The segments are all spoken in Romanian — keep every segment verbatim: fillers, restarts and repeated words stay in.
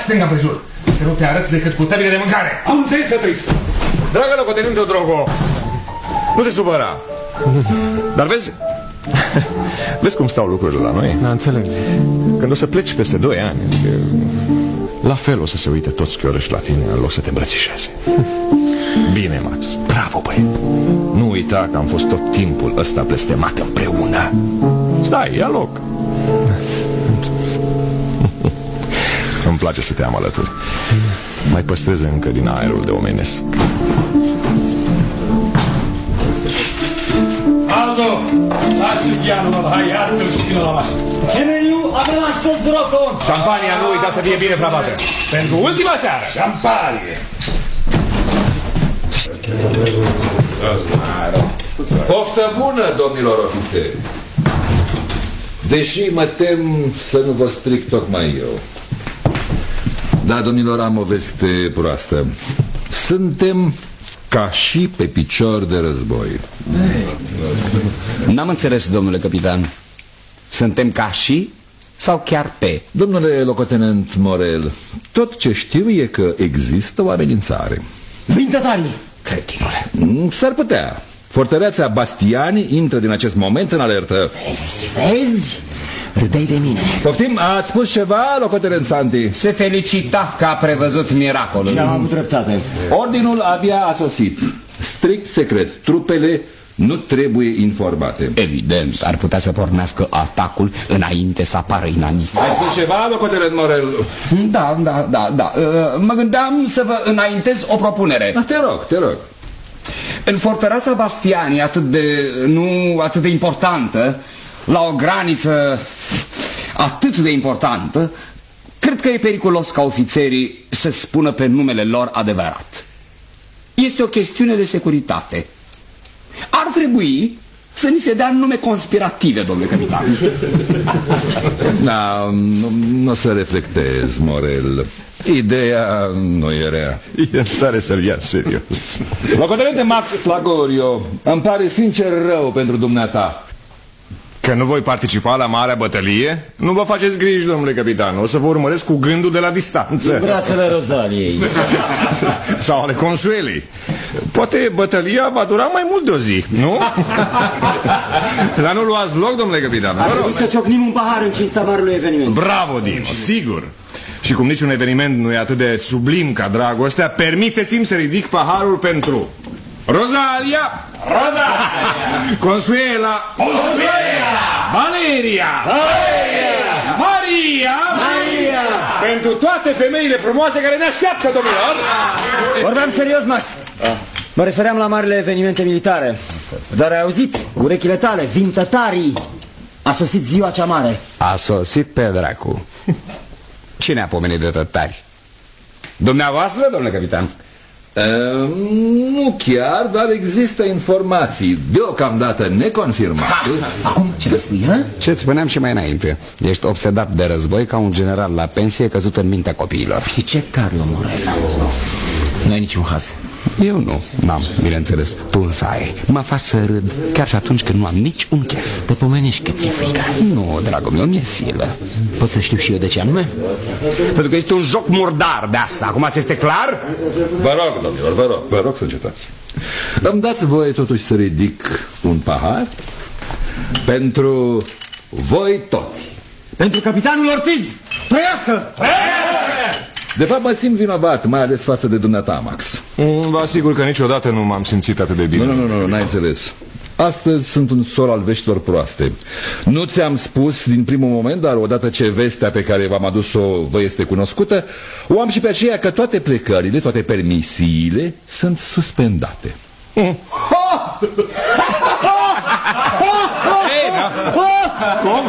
stânga împrejur. Să nu te arăți decât cu tăbile de mâncare. Am înțeles, Sătuiți. Dragă locotenente Drogo, nu te supăra. Dar vezi, vezi cum stau lucrurile la noi? Da, înțeleg. Când o să pleci peste doi ani, la fel o să se uite toți chiorăși la tine în loc să te îmbrățișeze. Bine, Max, bravo, băie. Nu uita că am fost tot timpul ăsta blestemat împreună. Stai, ia loc. Îmi place să te am alături. Mai păstreze încă din aerul de omenesc. Aldo, lasă gheanul, hai, iartă-l și vină la masă. Gemeniu, avem astăzi rocon. Șampania, nu uita să fie bine frabată. Pentru ultima seară. Șampanie. Poftă bună, domnilor ofițeri. Deși mă tem să nu vă stric tocmai eu. Da, domnilor, am o veste proastă. Suntem ca și pe picior de război. N-am înțeles, domnule capitan. Suntem ca și sau chiar pe? Domnule locotenent Morel, tot ce știu e că există o amenințare. Vintătarii. Cretinule. S-ar putea. Fortăreața Bastiani intră din acest moment în alertă. Vezi, vezi? Râdeai de mine. Poftim, ați spus ceva, locotenent Santi? Se felicita că a prevăzut miracolul. Și am avut dreptate. Ordinul abia a sosit. Strict secret. Trupele nu trebuie informate. Evident, ar putea să pornească atacul înainte să apară inamici. Ai spus ceva, locotenent Morel? Da, da, da, da. Mă gândeam să vă înaintez o propunere. Da, te rog, te rog. În fortăreața Bastiani, atât de, nu atât de importantă, la o graniță atât de importantă, cred că e periculos ca ofițerii să spună pe numele lor adevărat. Este o chestiune de securitate. Ar trebui să ni se dea nume conspirative, domnule capitan. Da, nu, nu o să reflectez, Morel. Ideea nu e rea. E în stare să-l ia serios. Locotenente Max Lagorio, îmi pare sincer rău pentru dumneata Că nu voi participa la marea bătălie? Nu vă faceți griji, domnule capitan. O să vă urmăresc cu gândul de la distanță. Brațele Rozaliei. Sau ale Consuelei. Poate bătălia va dura mai mult de o zi, nu? Dar nu luați loc, domnule capitan. Ar trebui să ciocnim un pahar în cinsta marelui eveniment. Bravo, Dino, sigur. Și cum niciun eveniment nu e atât de sublim ca dragostea, permiteți-mi să ridic paharul pentru Rosalia, Rosalia, Consuela, Consuela, Valeria, Valeria, Maria, Maria, pentru toate femeile frumoase care ne așteaptă, domnilor. Vorbeam serios, Max. Mă refeream la marile evenimente militare. Dar ai auzit, urechile tale, vintătarii. A sosit ziua cea mare. A sosit pe dracu. Cine a pomenit de tătari? Dumneavoastră, domnule capitan? Uh, nu chiar, dar există informații deocamdată neconfirmate. Acum ce vă spui, hă? Ce-ți spuneam și mai înainte. Ești obsedat de război ca un general la pensie căzut în mintea copiilor. Știi ce, Carlo Morel? N-ai niciun haz. Eu nu, n-am, bineînțeles. Tu însă ai. Mă faci să râd chiar și atunci când nu am nici un chef. Te pomenești că ți-e frică. Nu, dragul meu, mi-e silă. Pot să știu și eu de ce anume? Pentru că este un joc murdar de asta. Acum ți este clar? Vă rog, domnilor, vă rog, vă rog să încetați. Îmi dați voie totuși să ridic un pahar pentru voi toți. Pentru capitanul Ortiz! Trăiască! De fapt mă simt vinovat, mai ales față de dumneata, Max. Mm, vă asigur că niciodată nu m-am simțit atât de bine. Nu, nu, nu, nu, n-ai înțeles. Astăzi sunt un sol al veștilor proaste. Nu ți-am spus din primul moment, dar odată ce vestea pe care v-am adus-o vă este cunoscută, o am și pe aceea că toate plecările, toate permisiile sunt suspendate. Mm. Ei, da. Cum?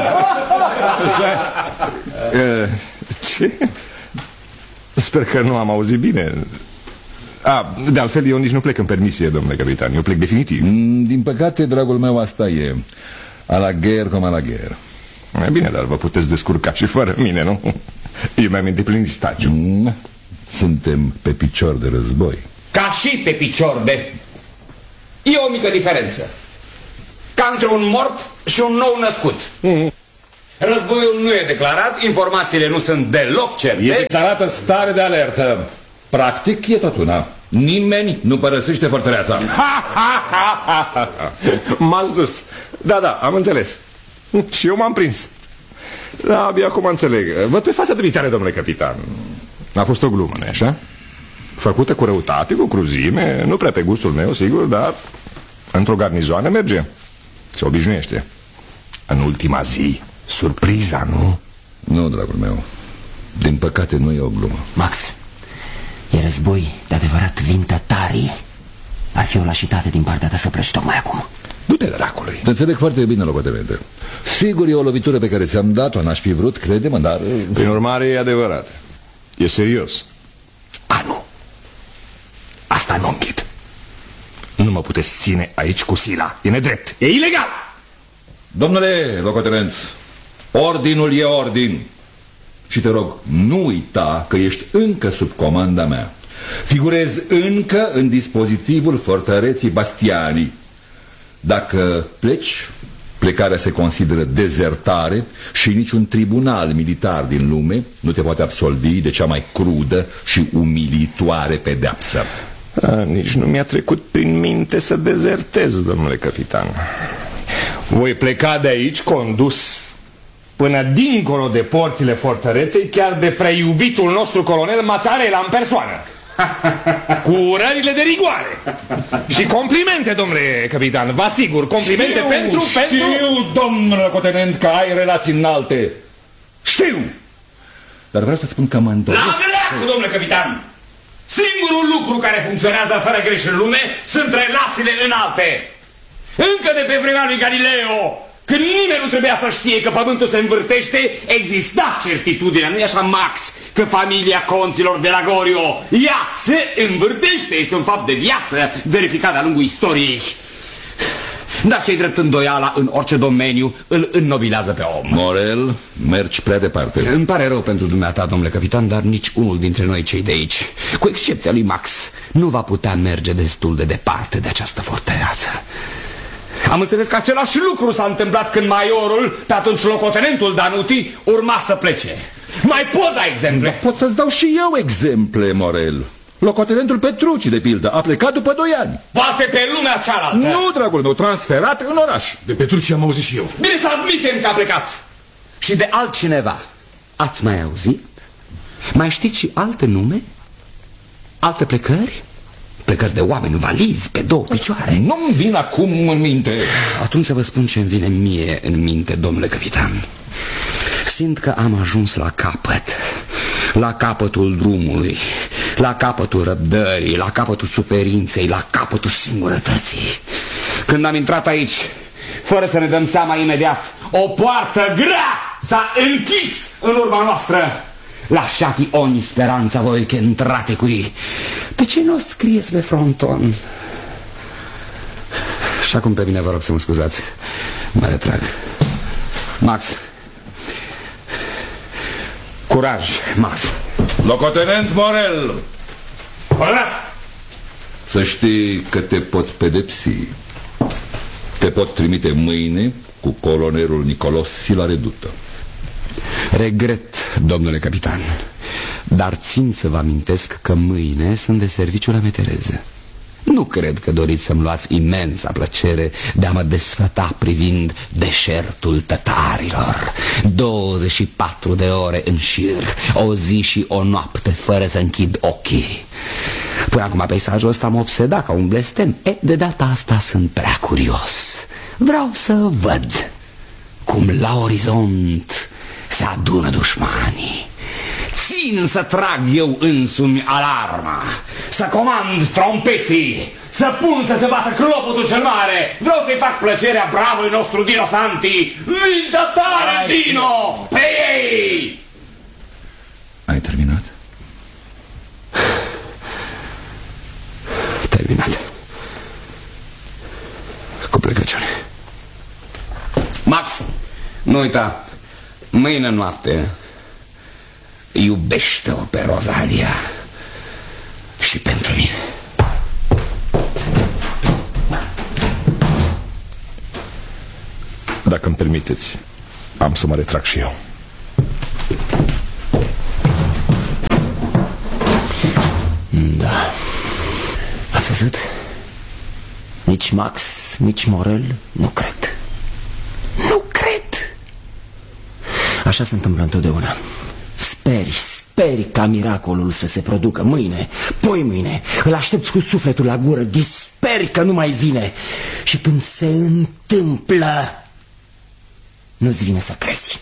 Uh, ce? Sper că nu am auzit bine. A, de altfel, eu nici nu plec în permisie, domnule capitan. Eu plec definitiv. Din păcate, dragul meu, asta e. A la guerre cum a la guerre. E bine, dar vă puteți descurca și fără mine, nu? Eu mi-am îndeplinit stagiul. Suntem pe picior de război. Ca și pe picior de... E o mică diferență. Ca între un mort și un nou născut. Mm. Războiul nu e declarat, informațiile nu sunt deloc certe. E declarată stare de alertă. Practic e tot una. Nimeni nu părăsește fortăreața. M-ați dus. Da, da, am înțeles. Și eu m-am prins. Da, abia acum înțeleg. Văd pe fața dumitare, domnule capitan. A fost o glumă, nu-i așa? Făcută cu răutate, cu cruzime. Nu prea pe gustul meu, sigur, dar într-o garnizoană merge. Se obișnuiește. În ultima zi, surpriza, nu? Nu, dragul meu. Din păcate nu e o glumă. Max, e război de adevărat, vin tătarii. Ar fi o lașitate din partea ta să pleci tocmai acum. Du-te dracului. Te înțeleg foarte bine, locotenente. Sigur e o lovitură pe care ți-am dat-o, n-aș fi vrut, crede-mă, dar... Prin urmare e adevărat. E serios. A, nu. Asta nu închid. Nu mă puteți ține aici cu sila. E nedrept. E ilegal. Domnule locotenent, ordinul e ordin. Și te rog, nu uita că ești încă sub comanda mea. Figurezi încă în dispozitivul fortăreții Bastiani. Dacă pleci, plecarea se consideră dezertare și niciun tribunal militar din lume nu te poate absolvi de cea mai crudă și umilitoare pedeapsă. A, nici nu mi-a trecut prin minte să dezertez, domnule capitan. Voi pleca de aici condus până dincolo de porțile fortăreței, chiar de preiubitul nostru colonel Mațarela în persoană. Cu urările de rigoare. Și complimente, domnule capitan. Vă asigur, complimente știu, pentru, știu, pentru... Știu, domnule locotenent, că ai relații înalte. Știu. Dar vreau să spun că mă îndoiesc. Lasă leacul, domnule capitan. Singurul lucru care funcționează fără greș în lume sunt relațiile înalte. Încă de pe vremea lui Galileo, când nimeni nu trebuia să știe că pământul se învârtește, exista certitudinea, nu-i așa, Max, că familia conților de la Gorio, ea se învârtește, este un fapt de viață verificat de-a lungul istoriei. Dar ce-i drept, îndoiala în orice domeniu îl înnobilează pe om. Morel, mergi prea departe. Îmi pare rău pentru dumneata, domnule capitan, dar nici unul dintre noi cei de aici, cu excepția lui Max, nu va putea merge destul de departe de această fortăreață. Am înțeles că același lucru s-a întâmplat când maiorul, pe atunci locotenentul Danuti, urma să plece. Mai pot da exemple? Pot să-ți dau și eu exemple, Morel. Locotenentul Petrucci, de pildă, a plecat după doi ani. Poate pe lumea cealaltă. Nu, dragul meu, transferat în oraș. De Petrucci am auzit și eu. Bine, să admitem că a plecat. Și de altcineva ați mai auzit? Mai știți și alte nume? Alte plecări? Plecări de oameni, valizi, pe două picioare. Nu-mi vin acum în minte. Atunci să vă spun ce îmi vine mie în minte, domnule capitan. Simt că am ajuns la capăt. La capătul drumului, la capătul răbdării, la capătul suferinței, la capătul singurătății. Când am intrat aici, fără să ne dăm seama imediat, o poartă grea s-a închis în urma noastră. Lasciati ogni speranza voi che entrate qui. De ce nu o scrieți pe fronton? Și acum pe mine vă rog să mă scuzați. Mă retrag. Max. Curaj, Max. Locotenent Morel, Ordonați! să știi că te pot pedepsi. Te pot trimite mâine cu colonelul Nicolosi la redută. Regret, domnule capitan, dar țin să vă amintesc că mâine sunt de serviciu la metereză. Nu cred că doriți să-mi luați imensa plăcere de a mă desfăta privind deșertul tătarilor. douăzeci și patru de ore în șir, o zi și o noapte, fără să închid ochii. Până acum peisajul ăsta mă obseda ca un blestem. E, de data asta sunt prea curios. Vreau să văd cum la orizont se adună dușmanii. Țin să trag eu însumi alarma, să comand trompeții, să pun să se bată clopotul cel mare. Vreau să-i fac plăcerea bravului nostru Dino Santi. Mintă tare, Dino! Pe ei! Ai terminat? Terminat. Cu plecăciune. Max, nu uita, mâine noapte iubește-o pe Rosalia și pentru mine. Dacă îmi permiteți, am să mă retrag și eu. Da. Ați văzut? Nici Max, nici Morel nu cred. Nu cred. Așa se întâmplă întotdeauna. Speri, speri ca miracolul să se producă mâine, poi mâine. Îl aștepți cu sufletul la gură, disperi că nu mai vine. Și când se întâmplă, nu-ți vine să crezi.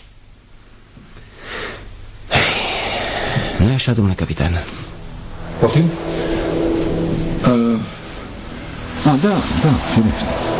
Nu-i așa, domnule capitan? Poftim? Uh, a, da, da, firește.